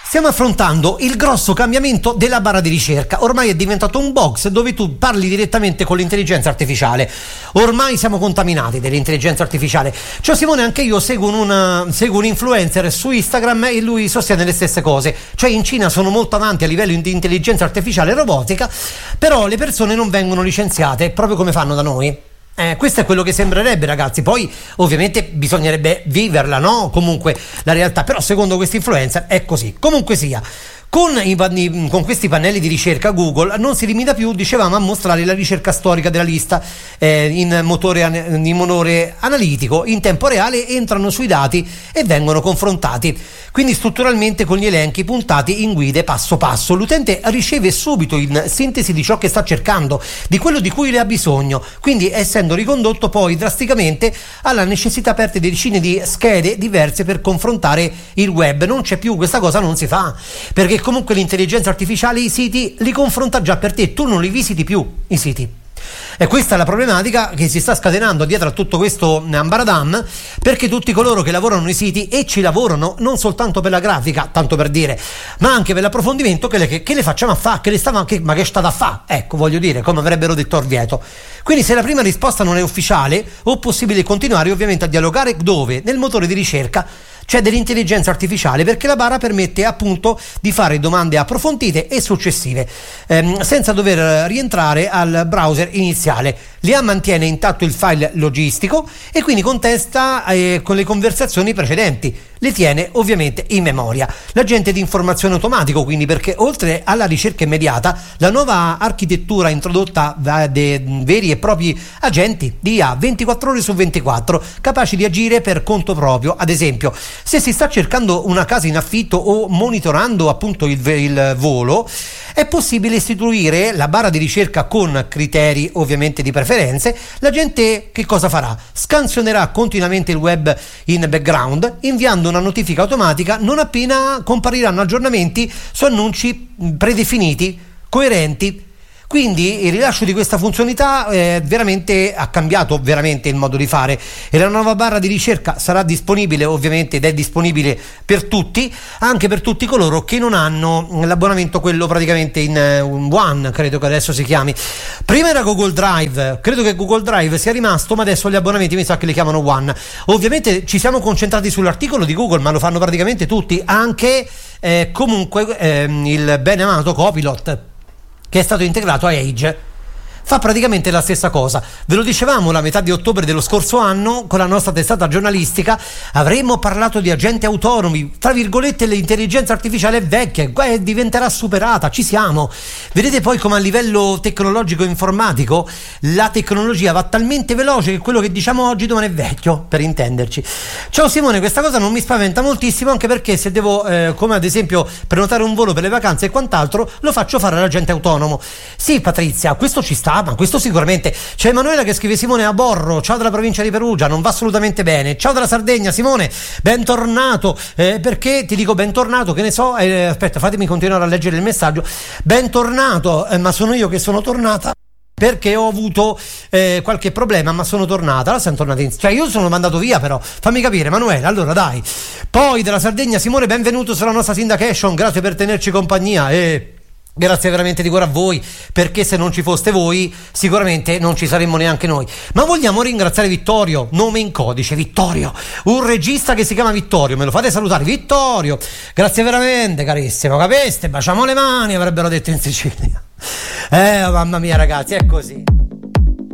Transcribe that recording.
Stiamo affrontando il grosso cambiamento della barra di ricerca. Ormai è diventato un box dove tu parli direttamente con l'intelligenza artificiale. Ormai siamo contaminati dell'intelligenza artificiale. Cioè Simone, anche io seguo un influencer su Instagram e lui sostiene le stesse cose. Cioè in Cina sono molto avanti a livello di intelligenza artificiale e robotica, però le persone non vengono licenziate proprio come fanno da noi. Questo è quello che sembrerebbe, ragazzi. Poi ovviamente bisognerebbe viverla, no? Comunque la realtà, però secondo questi influencer è così. Comunque sia, con questi pannelli di ricerca Google non si limita più, dicevamo, a mostrare la ricerca storica della lista in motore analitico. In tempo reale entrano sui dati e vengono confrontati, quindi strutturalmente con gli elenchi puntati in guide passo passo. L'utente riceve subito in sintesi di ciò che sta cercando, di quello di cui le ha bisogno, quindi essendo ricondotto poi drasticamente alla necessità aperte di decine di schede diverse per confrontare il web. Non c'è più, questa cosa non si fa, perché comunque l'intelligenza artificiale i siti li confronta già per te, tu non li visiti più i siti. E questa è la problematica che si sta scatenando dietro a tutto questo ambaradam, perché tutti coloro che lavorano nei siti, e ci lavorano non soltanto per la grafica, tanto per dire, ma anche per l'approfondimento, che le facciamo a fa, ma che state a fa? Ecco, voglio dire, come avrebbero detto Orvieto. Quindi se la prima risposta non è ufficiale, o possibile continuare ovviamente a dialogare dove? Nel motore di ricerca c'è dell'intelligenza artificiale, perché la barra permette appunto di fare domande approfondite e successive, senza dover rientrare al browser iniziale. L'IA mantiene intatto il file logistico e quindi contesta con le conversazioni precedenti, le tiene ovviamente in memoria. L'agente di informazione automatico, quindi, perché oltre alla ricerca immediata, la nuova architettura introdotta da dei veri e propri agenti di IA 24 ore su 24, capaci di agire per conto proprio. Ad esempio, se si sta cercando una casa in affitto o monitorando appunto il volo, è possibile istituire la barra di ricerca con criteri ovviamente di preferenze. L'agente che cosa farà? Scansionerà continuamente il web in background, inviando una notifica automatica non appena compariranno aggiornamenti su annunci predefiniti, coerenti. Quindi il rilascio di questa funzionalità veramente ha cambiato veramente il modo di fare, e la nuova barra di ricerca sarà disponibile ovviamente, ed è disponibile per tutti, anche per tutti coloro che non hanno l'abbonamento, quello praticamente in One, credo che adesso si chiami. Prima era Google Drive, credo che Google Drive sia rimasto, ma adesso gli abbonamenti mi sa che li chiamano One. Ovviamente ci siamo concentrati sull'articolo di Google, ma lo fanno praticamente tutti, anche comunque il ben amato Copilot, che è stato integrato a Edge, fa praticamente la stessa cosa. Ve lo dicevamo la metà di ottobre dello scorso anno con la nostra testata giornalistica, avremmo parlato di agenti autonomi, tra virgolette l'intelligenza artificiale è vecchia, diventerà superata, ci siamo. Vedete poi come a livello tecnologico e informatico la tecnologia va talmente veloce che quello che diciamo oggi domani è vecchio, per intenderci. Ciao Simone, questa cosa non mi spaventa moltissimo, anche perché se devo come ad esempio prenotare un volo per le vacanze e quant'altro, lo faccio fare all'agente autonomo. Sì Patrizia, questo ci sta, ma questo sicuramente. C'è Emanuela che scrive: Simone a Borro, ciao dalla provincia di Perugia, non va assolutamente bene. Ciao dalla Sardegna, Simone, bentornato. Perché ti dico bentornato, che ne so, aspetta, fatemi continuare a leggere il messaggio. Bentornato, ma sono io che sono tornata perché ho avuto qualche problema, ma sono tornata. Allora siamo tornati cioè io sono mandato via, però fammi capire Emanuele, allora dai. Poi della Sardegna, Simone, benvenuto sulla nostra syndication, grazie per tenerci compagnia e grazie veramente di cuore a voi, perché se non ci foste voi sicuramente non ci saremmo neanche noi. Ma vogliamo ringraziare Vittorio, nome in codice, Vittorio, un regista che si chiama Vittorio, me lo fate salutare Vittorio, grazie veramente carissimo, capeste, baciamo le mani, avrebbero detto in Sicilia. Mamma mia ragazzi, è così.